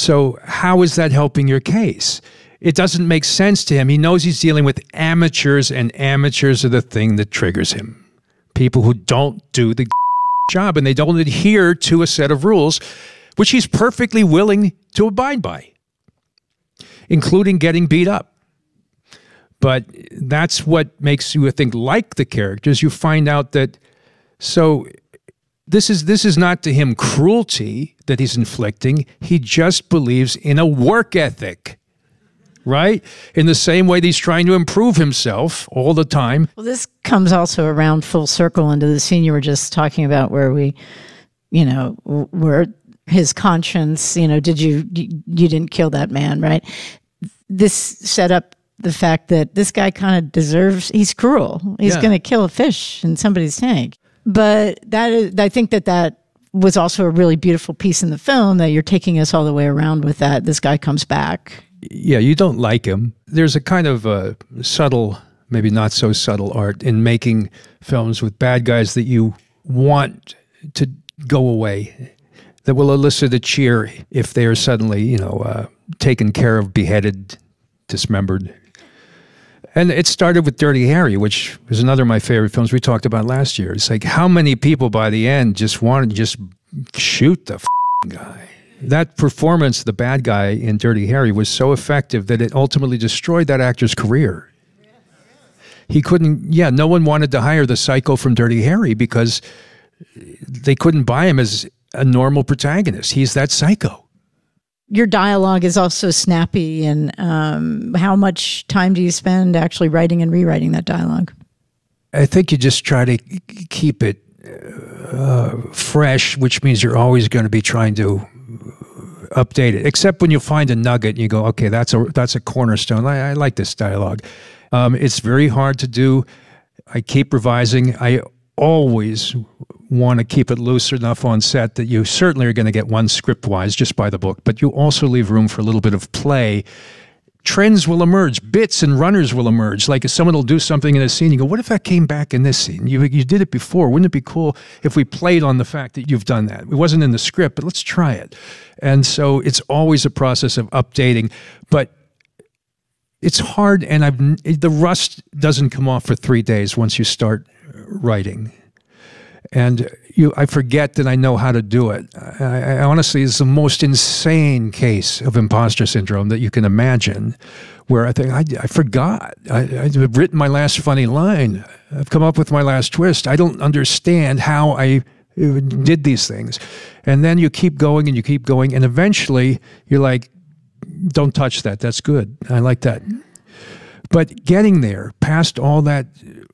So how is that helping your case? It doesn't make sense to him. He knows he's dealing with amateurs, and amateurs are the thing that triggers him. People who don't do the job, and they don't adhere to a set of rules, which he's perfectly willing to abide by, including getting beat up. But that's what makes you, I think, like the characters. You find out that, so this is not to him cruelty that he's inflicting. He just believes in a work ethic. Right? In the same way that he's trying to improve himself all the time. Well, this comes also around full circle into the scene you were just talking about where we, where his conscience, you didn't kill that man, right? This set up the fact that this guy kind of deserves, he's cruel. He's going to kill a fish in somebody's tank. But I think that was also a really beautiful piece in the film, that you're taking us all the way around with that. This guy comes back. Yeah, you don't like him. There's a kind of subtle, maybe not so subtle art in making films with bad guys that you want to go away, that will elicit a cheer if they are suddenly, taken care of, beheaded, dismembered. And it started with Dirty Harry, which was another of my favorite films we talked about last year. It's like how many people by the end just wanted to just shoot the guy. That performance, the bad guy in Dirty Harry, was so effective that it ultimately destroyed that actor's career. He couldn't, no one wanted to hire the psycho from Dirty Harry because they couldn't buy him as a normal protagonist. He's that psycho. Your dialogue is also snappy, and how much time do you spend actually writing and rewriting that dialogue? I think you just try to keep it fresh, which means you're always going to be trying to update it, except when you find a nugget and you go, okay, that's a cornerstone. I like this dialogue. It's very hard to do. I keep revising. I always want to keep it loose enough on set that you certainly are going to get one script-wise just by the book, but you also leave room for a little bit of play. Trends will emerge, bits and runners will emerge. Like if someone will do something in a scene, you go, what if that came back in this scene? You did it before. Wouldn't it be cool if we played on the fact that you've done that? It wasn't in the script, but let's try it. And so it's always a process of updating, but it's hard, and the rust doesn't come off for 3 days once you start writing. And I forget that I know how to do it. I honestly, it's the most insane case of imposter syndrome that you can imagine, where I think, I forgot. I've written my last funny line. I've come up with my last twist. I don't understand how I did these things. And then you keep going and you keep going, and eventually you're like, don't touch that. That's good. I like that. But getting there, past all that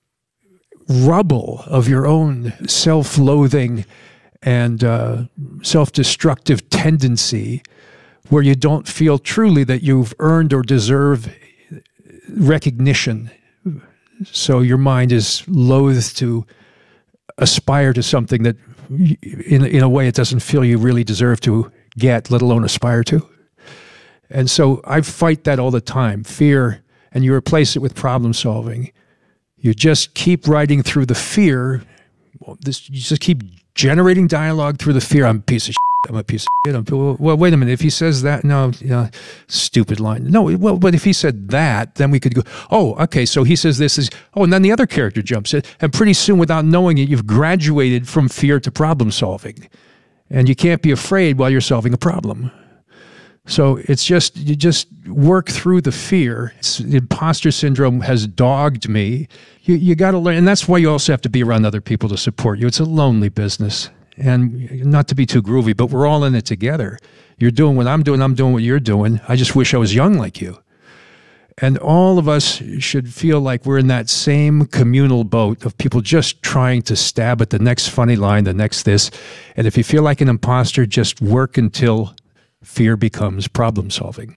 rubble of your own self-loathing and self-destructive tendency, where you don't feel truly that you've earned or deserve recognition. So your mind is loath to aspire to something that in a way it doesn't feel you really deserve to get, let alone aspire to. And so I fight that all the time, fear, and you replace it with problem solving. You just keep writing through the fear. You just keep generating dialogue through the fear. I'm a piece of shit. I'm a piece of shit. Well, wait a minute. If he says that, no, stupid line. No, well, but if he said that, then we could go, oh, okay, so he says this is, and then the other character jumps in. And pretty soon, without knowing it, you've graduated from fear to problem solving. And you can't be afraid while you're solving a problem. So it's just, you just work through the fear. Imposter syndrome has dogged me. You got to learn, and that's why you also have to be around other people to support you. It's a lonely business, and not to be too groovy, but we're all in it together. You're doing what I'm doing what you're doing. I just wish I was young like you. And all of us should feel like we're in that same communal boat of people just trying to stab at the next funny line, the next this. And if you feel like an imposter, just work until fear becomes problem solving.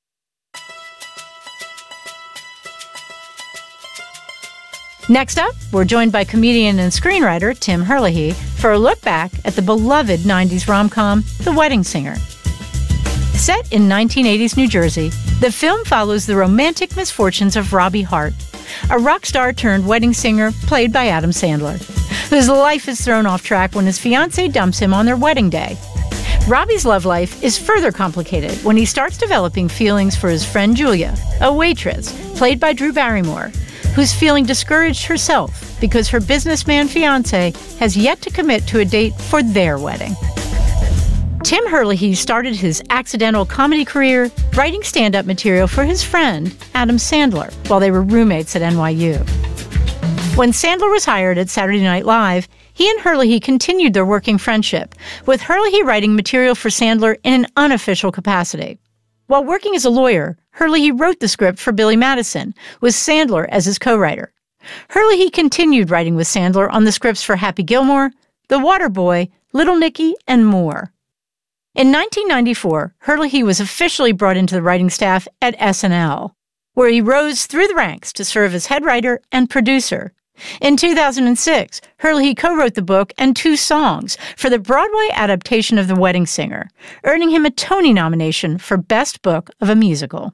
Next up, we're joined by comedian and screenwriter Tim Herlihy for a look back at the beloved 90s rom-com, The Wedding Singer. Set in 1980s New Jersey, the film follows the romantic misfortunes of Robbie Hart, a rock star turned wedding singer played by Adam Sandler, whose life is thrown off track when his fiancée dumps him on their wedding day. Robbie's love life is further complicated when he starts developing feelings for his friend Julia, a waitress, played by Drew Barrymore, who's feeling discouraged herself because her businessman fiancé has yet to commit to a date for their wedding. Tim Herlihy started his accidental comedy career writing stand-up material for his friend, Adam Sandler, while they were roommates at NYU. When Sandler was hired at Saturday Night Live, he and Herlihy continued their working friendship, with Herlihy writing material for Sandler in an unofficial capacity. While working as a lawyer, Herlihy wrote the script for Billy Madison, with Sandler as his co-writer. Herlihy continued writing with Sandler on the scripts for Happy Gilmore, The Waterboy, Little Nicky, and more. In 1994, Herlihy was officially brought into the writing staff at SNL, where he rose through the ranks to serve as head writer and producer. In 2006, Herlihy co-wrote the book and 2 songs for the Broadway adaptation of The Wedding Singer, earning him a Tony nomination for Best Book of a Musical.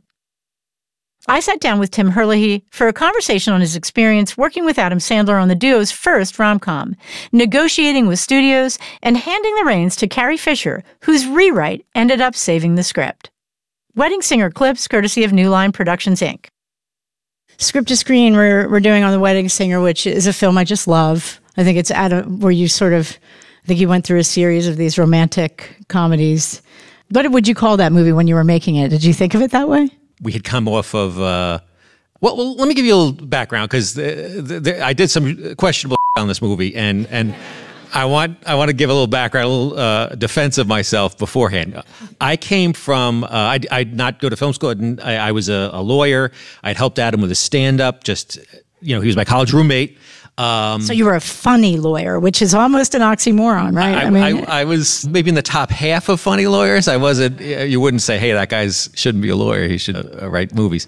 I sat down with Tim Herlihy for a conversation on his experience working with Adam Sandler on the duo's first rom-com, negotiating with studios, and handing the reins to Carrie Fisher, whose rewrite ended up saving the script. Wedding Singer clips courtesy of New Line Productions, Inc. Script to screen we're doing on The Wedding Singer, which is a film I just love. I think it's where you I think you went through a series of these romantic comedies. What would you call that movie when you were making it? Did you think of it that way? We had come off of, well, let me give you a little background, because I did some questionable on this movie, and I want to give a little background, a little defense of myself beforehand. I came from, I'd not go to film school. I was a lawyer. I'd helped Adam with his stand-up. He was my college roommate. So you were a funny lawyer, which is almost an oxymoron, right? I was maybe in the top half of funny lawyers. I wasn't. You wouldn't say, "Hey, that guy shouldn't be a lawyer. He should write movies."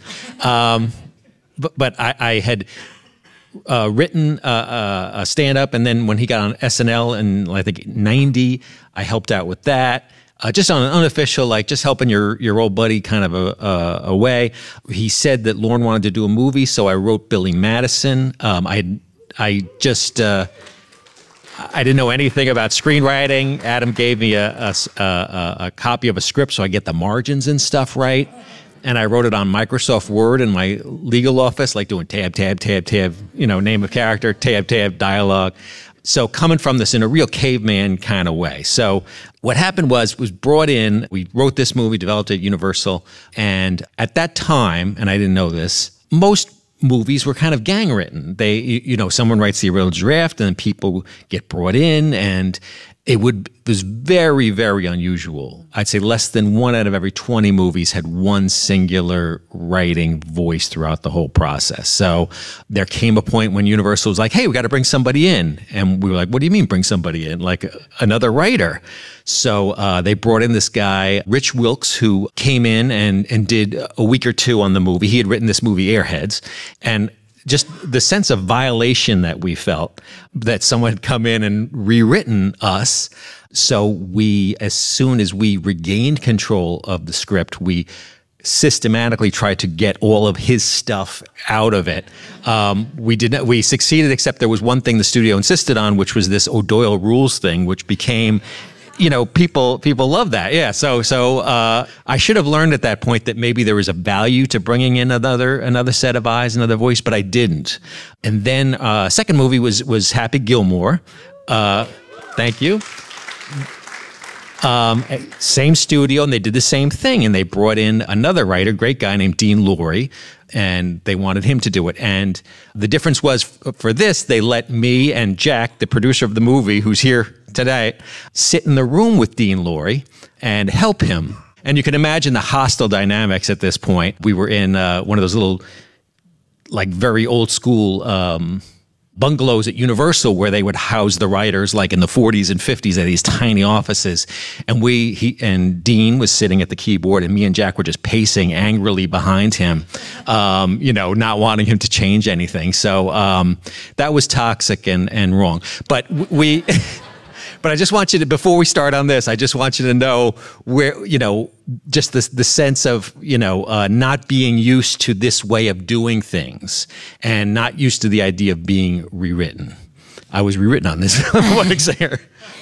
But I had written a stand-up, and then when he got on SNL in I think '90, I helped out with that. Just on an unofficial, just helping your old buddy kind of a way. He said that Lorne wanted to do a movie, so I wrote Billy Madison. I didn't know anything about screenwriting. Adam gave me a copy of a script so I get the margins and stuff right. And I wrote it on Microsoft Word in my legal office, doing tab, name of character, tab, dialogue. So coming from this in a real caveman kind of way. So what happened was brought in, we wrote this movie, developed it at Universal. And at that time, and I didn't know this, most movies were kind of gang written. Someone writes the original draft and then people get brought in, and it was very, very unusual. I'd say less than 1 out of every 20 movies had one singular writing voice throughout the whole process. So there came a point when Universal was like, hey, we got to bring somebody in. And we were like, what do you mean bring somebody in? Like another writer. So they brought in this guy, Rich Wilkes, who came in and did a week or 2 on the movie. He had written this movie, Airheads. And just the sense of violation that we felt that someone had come in and rewritten us. So as soon as we regained control of the script, we systematically tried to get all of his stuff out of it. We succeeded, except there was one thing the studio insisted on, which was this O'Doyle rules thing, which became, people love that. Yeah. So I should have learned at that point that maybe there was a value to bringing in another set of eyes, another voice, but I didn't. And then second movie was Happy Gilmore. Thank you. Same studio, and they did the same thing, and they brought in another writer, great guy named Dean Lorey, and they wanted him to do it. And the difference was, for this, they let me and Jack, the producer of the movie, who's here today, sit in the room with Dean Lorey and help him. And you can imagine the hostile dynamics at this point. We were in one of those little, very old school bungalows at Universal where they would house the writers, in the 40s and 50s, at these tiny offices. And and Dean was sitting at the keyboard, and me and Jack were just pacing angrily behind him, not wanting him to change anything. So that was toxic and wrong. But But I just want you to, before we start on this, I just want you to know where, just the sense of, not being used to this way of doing things and not used to the idea of being rewritten. I was rewritten on this Wedding Singer.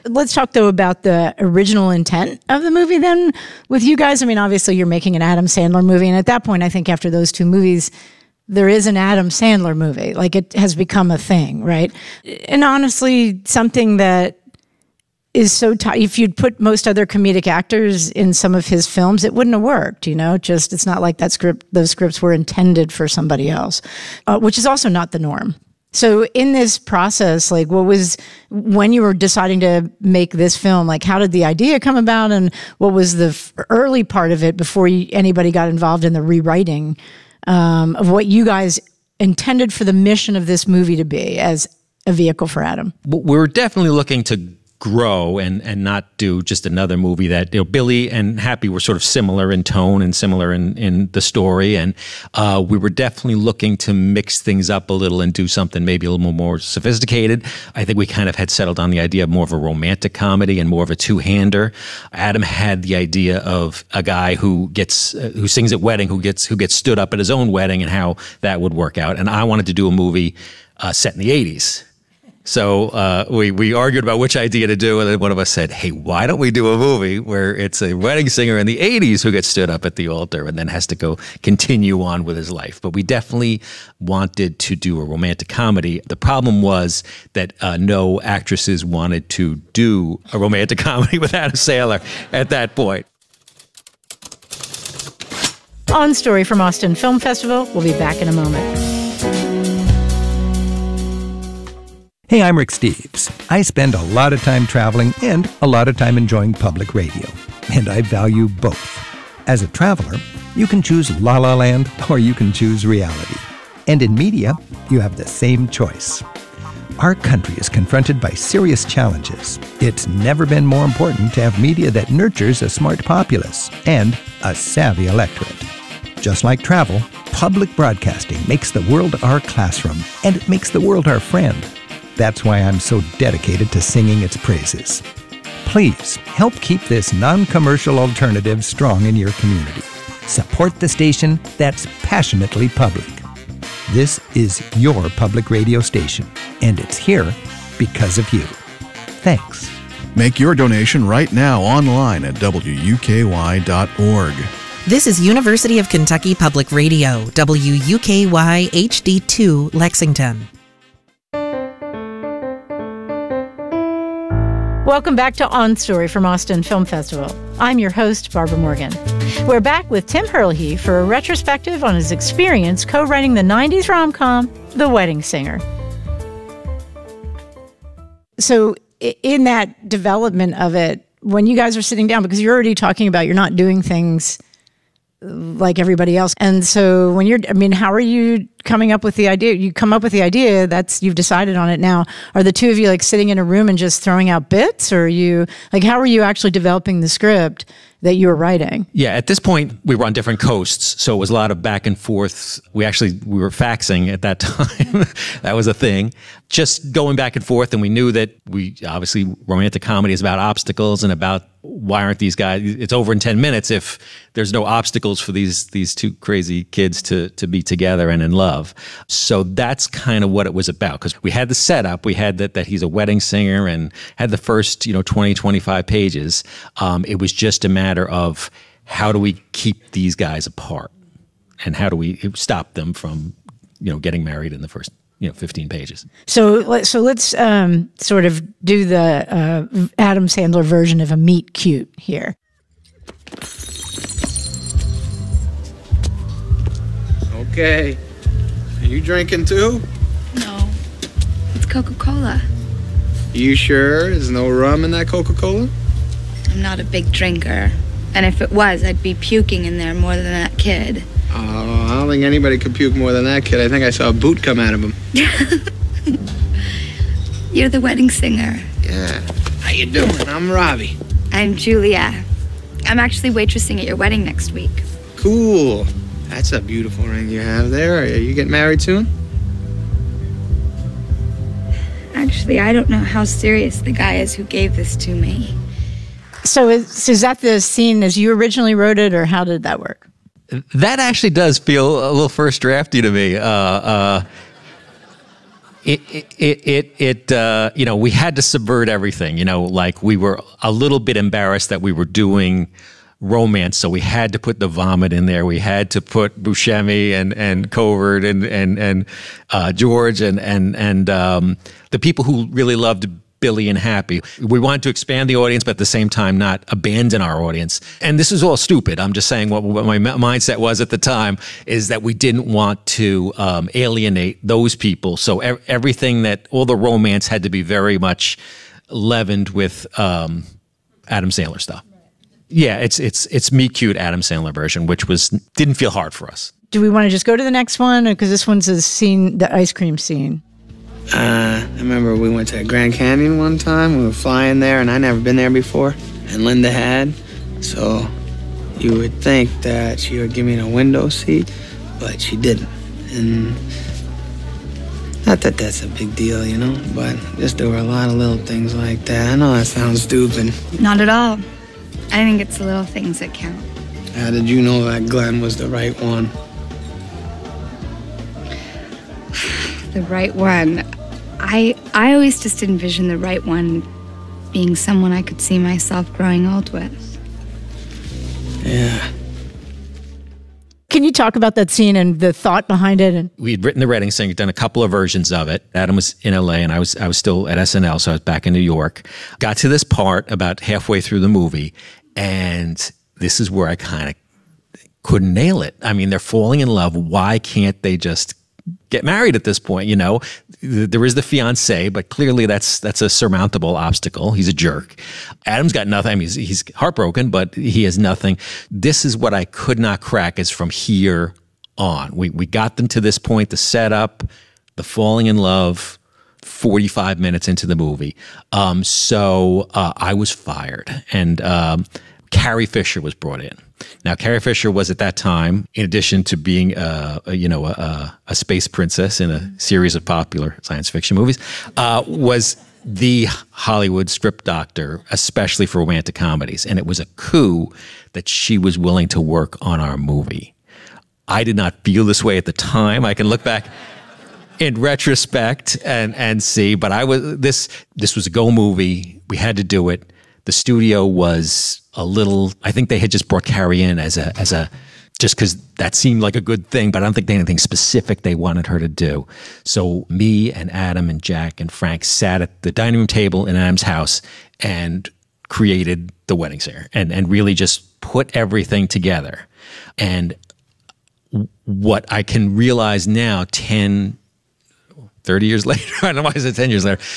let's talk though about the original intent of the movie then with you guys. I mean, obviously you're making an Adam Sandler movie. And at that point, I think after those two movies, there is an Adam Sandler movie. Like, it has become a thing, right? And honestly, something that is so if you'd put most other comedic actors in some of his films, it wouldn't have worked, you know? Just, it's not like those scripts were intended for somebody else, which is also not the norm. So in this process, like, when you were deciding to make this film, like, how did the idea come about, and what was the early part of it before anybody got involved in the rewriting of what you guys intended for the mission of this movie to be as a vehicle for Adam? We're definitely looking to grow and not do just another movie that, you know, Billy and Happy were sort of similar in tone and similar in the story. And we were definitely looking to mix things up a little and do something maybe a little more sophisticated. I think we kind of had settled on the idea of more of a romantic comedy and more of a two-hander. Adam had the idea of a guy who sings at wedding, who gets stood up at his own wedding, and how that would work out. And I wanted to do a movie set in the 80s. So we argued about which idea to do, and then one of us said, hey, why don't we do a movie where it's a wedding singer in the 80s who gets stood up at the altar and then has to continue on with his life. But we definitely wanted to do a romantic comedy. The problem was that no actresses wanted to do a romantic comedy with Adam Sandler at that point. On Story from Austin Film Festival. We'll be back in a moment. Hey, I'm Rick Steves. I spend a lot of time traveling and a lot of time enjoying public radio, and I value both. As a traveler, you can choose La La Land or you can choose reality. And in media, you have the same choice. Our country is confronted by serious challenges. It's never been more important to have media that nurtures a smart populace and a savvy electorate. Just like travel, public broadcasting makes the world our classroom, and it makes the world our friend. That's why I'm so dedicated to singing its praises. Please help keep this non-commercial alternative strong in your community. Support the station that's passionately public. This is your public radio station, and it's here because of you. Thanks. Make your donation right now online at wuky.org. This is University of Kentucky Public Radio, WUKY HD2 Lexington. Welcome back to On Story from Austin Film Festival. I'm your host, Barbara Morgan. We're back with Tim Herlihy for a retrospective on his experience co-writing the 90s rom-com, The Wedding Singer. So in that development of it, when you guys are sitting down, because you're already talking about you're not doing things like everybody else. And so how are you coming up with the idea? You come up with the idea, you've decided on it now. Are the two of you like sitting in a room and just throwing out bits? Or how are you actually developing the script that you were writing? Yeah, at this point, we were on different coasts, so it was a lot of back and forth. We were faxing at that time. That was a thing. Just going back and forth, and we knew that obviously romantic comedy is about obstacles and about why aren't these guys, it's over in 10 minutes if there's no obstacles for these two crazy kids to be together and in love. So that's kind of what it was about, because we had the setup, we had that he's a wedding singer and had the first 20, 25 pages. It was just a matter of how do we keep these guys apart and how do we stop them from getting married in the first 15 pages. So let's sort of do the Adam Sandler version of a meet cute here. Okay. Are you drinking too? No. It's Coca-Cola. You sure there's no rum in that Coca-Cola? I'm not a big drinker. And if it was, I'd be puking in there more than that kid. Oh, I don't think anybody could puke more than that kid. I think I saw a boot come out of him. You're the wedding singer. Yeah. How you doing? I'm Robbie. I'm Julia. I'm actually waitressing at your wedding next week. Cool. That's a beautiful ring you have there. Are you getting married soon? Actually, I don't know how serious the guy is who gave this to me. So is that the scene as you originally wrote it, or how did that work? That actually does feel a little first drafty to me. we had to subvert everything, like we were a little bit embarrassed that we were doing romance, so we had to put the vomit in there. We had to put Buscemi and Covert and George and the people who really loved Billy and Happy. We wanted to expand the audience, but at the same time not abandon our audience. And this is all stupid. I'm just saying what my mindset was at the time is that we didn't want to alienate those people. So everything all the romance had to be very much leavened with Adam Sandler stuff. Yeah, it's Meet Cute Adam Sandler version, which didn't feel hard for us. Do we want to just go to the next one? Because this one's the ice cream scene. I remember we went to Grand Canyon one time. We were flying there, and I'd never been there before. And Linda had. So you would think that she would give me a window seat, but she didn't. And not that that's a big deal, but just there were a lot of little things like that. I know that sounds stupid. Not at all. I think it's the little things that count. How did you know that Glenn was the right one? The right one. I always just envisioned the right one being someone I could see myself growing old with. Yeah. Can you talk about that scene and the thought behind it? We'd written the Reading Singer, done a couple of versions of it. Adam was in LA and I was still at SNL, so I was back in New York. Got to this part about halfway through the movie, and this is where I kind of couldn't nail it. I mean, they're falling in love. Why can't they just get married at this point? There is the fiance, but clearly that's a surmountable obstacle. He's a jerk. Adam's got nothing. I mean, he's heartbroken, but he has nothing. This is what I could not crack is from here on. We got them to this point, the setup, the falling in love, 45 minutes into the movie. So I was fired, and Carrie Fisher was brought in. Now, Carrie Fisher was at that time, in addition to being a space princess in a series of popular science fiction movies, was the Hollywood script doctor, especially for romantic comedies. And it was a coup that she was willing to work on our movie. I did not feel this way at the time. I can look back in retrospect and see, but this was a go movie. We had to do it. The studio was a little, I think they had just brought Carrie in as a just because that seemed like a good thing, but I don't think they had anything specific they wanted her to do. So me and Adam and Jack and Frank sat at the dining room table in Adam's house and created The Wedding Singer and really just put everything together. And what I can realize now, 30 years later, I don't know why I said 10 years later,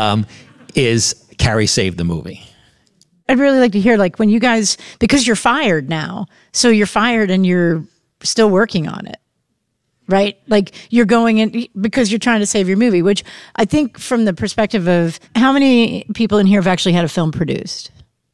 is Carrie saved the movie. I'd really like to hear, when you guys, because you're fired now, so you're fired and you're still working on it, right? You're going in because you're trying to save your movie, which I think from the perspective of how many people in here have actually had a film produced.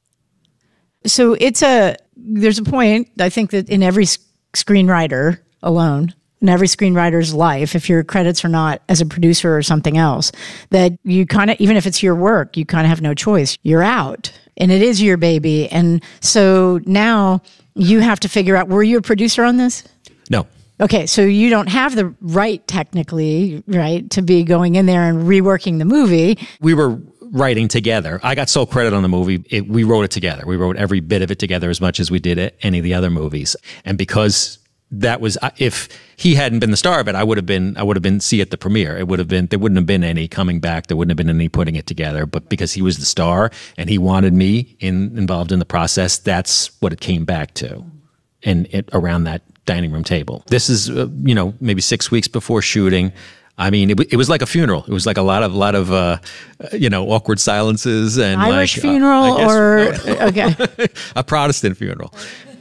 So there's a point, I think, that in every screenwriter alone, in every screenwriter's life, if your credits are not as a producer or something else, that you kind of, even if it's your work, you kind of have no choice. You're out. And it is your baby. And so now you have to figure out, were you a producer on this? No. Okay, so you don't have the right, technically, right, to be going in there and reworking the movie. We were writing together. I got sole credit on the movie. We wrote it together. We wrote every bit of it together as much as we did any of the other movies. And because that was, if he hadn't been the star of it, I would have been at the premiere. There wouldn't have been any coming back. There wouldn't have been any putting it together. But because he was the star and he wanted me involved in the process, that's what it came back to, and around that dining room table. This is maybe 6 weeks before shooting. I mean, it was like a funeral. It was like a lot of awkward silences and Irish funeral okay, a Protestant funeral.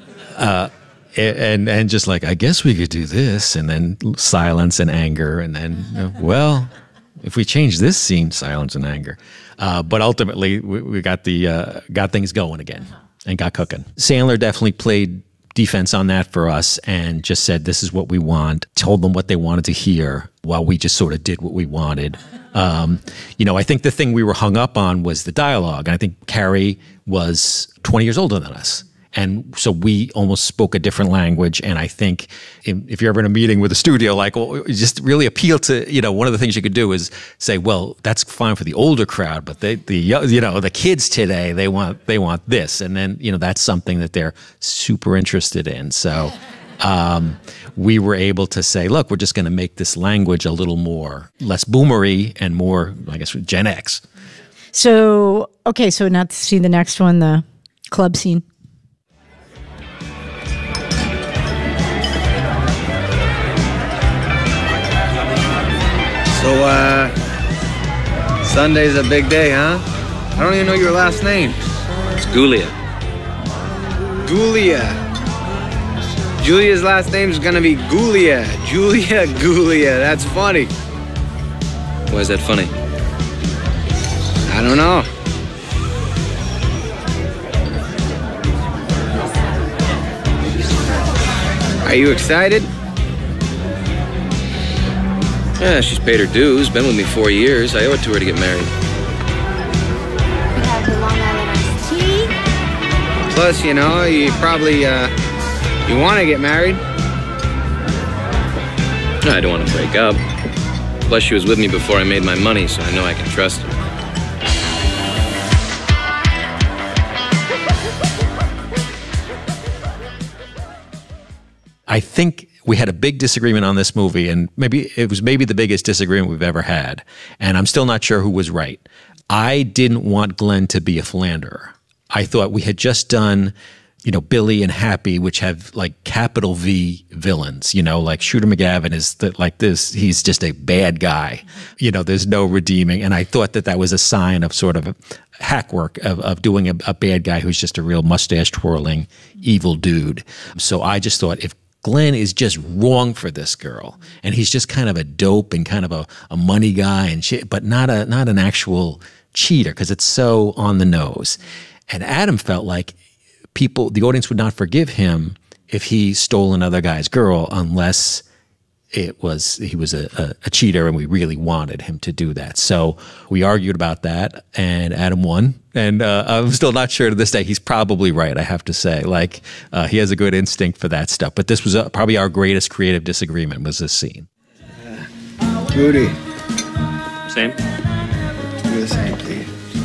And just I guess we could do this, and then silence and anger, and then, if we change this scene, silence and anger. But ultimately, we got things going again and got cooking. Sandler definitely played defense on that for us and just said, this is what we want, told them what they wanted to hear while we just sort of did what we wanted. I think the thing we were hung up on was the dialogue. And I think Carrie was 20 years older than us. And so we almost spoke a different language. And I think if you're ever in a meeting with a studio, like, well, just really appeal to, one of the things you could do is say, well, that's fine for the older crowd, but the kids today, they want this. And then, that's something that they're super interested in. So we were able to say, look, we're just going to make this language a little less boomery and more, I guess, Gen X. So, okay, so not to see the next one, the club scene. So, Sunday's a big day, huh? I don't even know your last name. It's Gulia. Gulia. Julia's last name's gonna be Gulia. Julia Gulia. That's funny. Why is that funny? I don't know. Are you excited? Yeah, she's paid her dues, been with me 4 years. I owe it to her to get married. We have the Long Island iced tea. Plus, you probably, you want to get married. No, I don't want to break up. Plus, she was with me before I made my money, so I know I can trust her. I think we had a big disagreement on this movie, and it was maybe the biggest disagreement we've ever had. And I'm still not sure who was right. I didn't want Glenn to be a philanderer. I thought we had just done, Billy and Happy, which have like capital V villains, like Shooter McGavin is like this. He's just a bad guy. There's no redeeming. And I thought that was a sign of sort of hack work of doing a bad guy who's just a real mustache twirling evil dude. So I just thought if Glenn is just wrong for this girl, and he's just kind of a dope and kind of a money guy and shit, but not an actual cheater, because it's so on the nose. And Adam felt like the audience would not forgive him if he stole another guy's girl unless he was a cheater and we really wanted him to do that. So we argued about that, and Adam won. And I'm still not sure to this day. He's probably right, I have to say. Like, he has a good instinct for that stuff. But this was probably our greatest creative disagreement, was this scene. Rudy. Same? Do the same, please.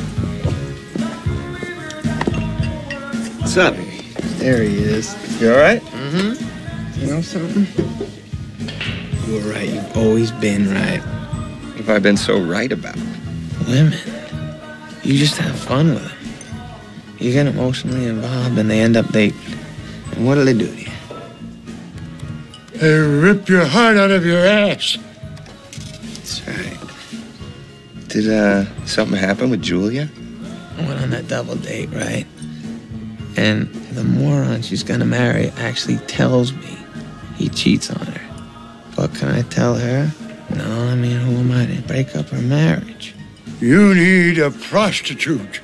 What's up? There he is. You all right? Mm-hmm. You know something? You were right. You've always been right. What have I been so right about? Women. You just have fun with them. You get emotionally involved and they end up dating. And what do they do to you? They rip your heart out of your ass. That's right. Did something happen with Julia? I went on that double date, right? And the moron she's gonna marry actually tells me he cheats on her. But can I tell her? No, who am I to break up her marriage? You need a prostitute.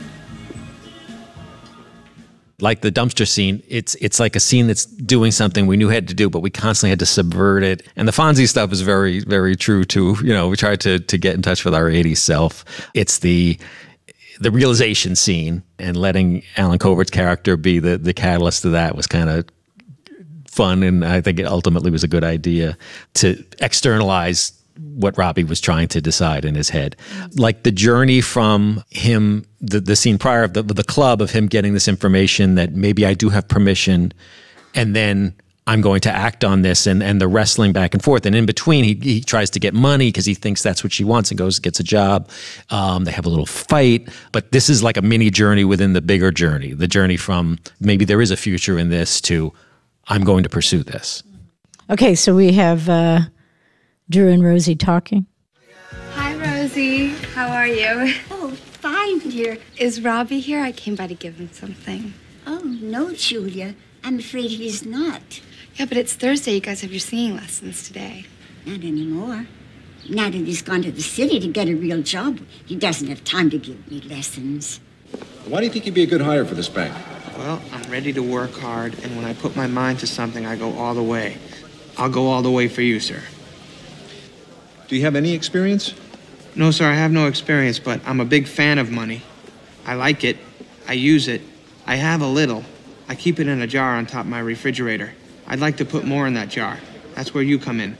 Like the dumpster scene, it's like a scene that's doing something we knew had to do, but we constantly had to subvert it. And the Fonzie stuff is very, very true too. We tried to get in touch with our 80s self. It's the realization scene, and letting Alan Covert's character be the catalyst of that was kind of fun, and I think it ultimately was a good idea to externalize what Robbie was trying to decide in his head. Like the journey from him, the scene prior of the club, of him getting this information that maybe I do have permission, and then I'm going to act on this, and the wrestling back and forth. And in between, he tries to get money because he thinks that's what she wants, and gets a job. They have a little fight. But this is like a mini journey within the bigger journey. The journey from maybe there is a future in this to I'm going to pursue this. Okay, so we have Drew and Rosie talking. Hi, Rosie. How are you? Oh, fine, dear. Is Robbie here? I came by to give him something. Oh, no, Julia. I'm afraid he's not. Yeah, but it's Thursday. You guys have your singing lessons today. Not anymore. Now that he's gone to the city to get a real job, he doesn't have time to give me lessons. Why do you think you'd be a good hire for this bank? Well, I'm ready to work hard, and when I put my mind to something, I go all the way. I'll go all the way for you, sir. Do you have any experience? No, sir, I have no experience, but I'm a big fan of money. I like it. I use it. I have a little. I keep it in a jar on top of my refrigerator. I'd like to put more in that jar. That's where you come in.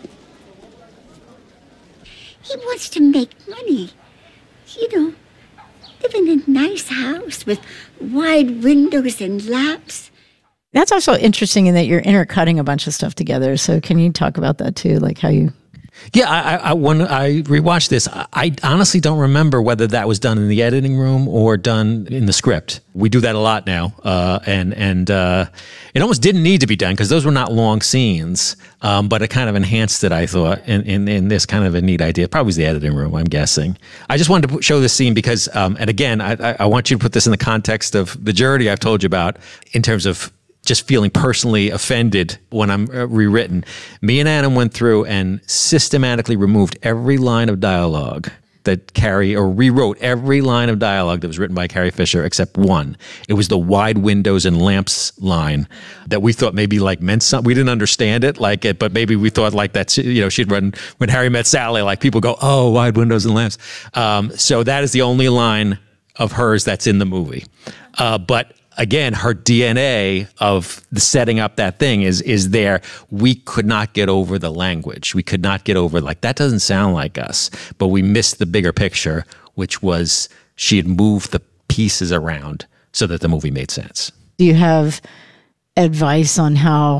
He wants to make money. You know, live in a nice house with wide windows and lamps. That's also interesting in that you're intercutting a bunch of stuff together. So can you talk about that too? Like how you... Yeah, when I rewatched this, I honestly don't remember whether that was done in the editing room or done in the script. We do that a lot now, and it almost didn't need to be done because those were not long scenes, but it kind of enhanced it, I thought, in this kind of a neat idea. Probably was the editing room, I'm guessing. I just wanted to show this scene because, and again, I want you to put this in the context of the journey I've told you about in terms of just feeling personally offended when I'm rewritten. Me and Adam went through and systematically removed every line of dialogue that Carrie, or rewrote every line of dialogue that was written by Carrie Fisher except one. It was the wide windows and lamps line that we thought maybe like meant something. We didn't understand it like it, but maybe we thought like that's, you know, she'd run when Harry Met Sally, like people go, oh, wide windows and lamps. So that is the only line of hers that's in the movie. But again, her DNA of the setting up that thing is there. We could not get over the language. We could not get over, like, that doesn't sound like us. But we missed the bigger picture, which was she had moved the pieces around so that the movie made sense. Do you have advice on how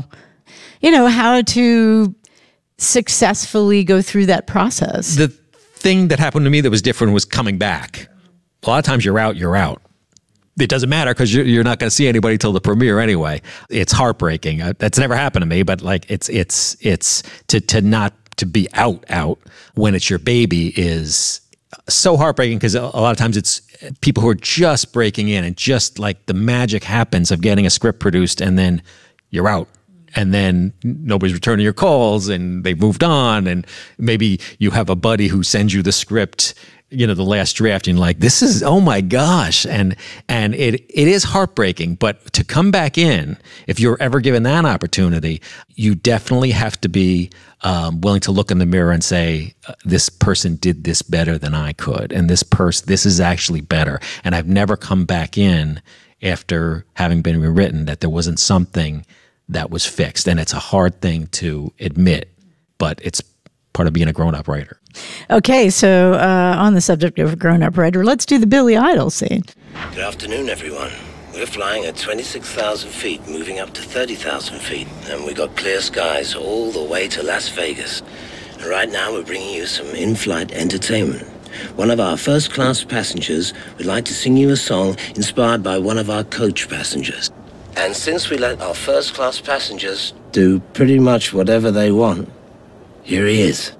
to successfully go through that process? The thing that happened to me that was different was coming back. A lot of times you're out. It doesn't matter because you're not going to see anybody till the premiere anyway. It's heartbreaking. That's never happened to me, but like it's to not to be out when it's your baby is so heartbreaking because a lot of times it's people who are just breaking in and just like the magic happens of getting a script produced and then you're out. And then nobody's returning your calls and they've moved on. And maybe you have a buddy who sends you the script, you know, the last draft, and you're like, this is, oh my gosh. And it is heartbreaking, but to come back in, if you're ever given that opportunity, you definitely have to be willing to look in the mirror and say, this person did this better than I could. And this is actually better. And I've never come back in after having been rewritten that there wasn't something that was fixed. And it's a hard thing to admit, but it's part of being a grown-up writer. Okay, so on the subject of a grown-up writer, let's do the Billy Idol scene. Good afternoon, everyone. We're flying at 26,000 feet, moving up to 30,000 feet, and we got clear skies all the way to Las Vegas. And right now we're bringing you some in-flight entertainment. One of our first-class passengers would like to sing you a song inspired by one of our coach passengers. And since we let our first-class passengers do pretty much whatever they want, here he is.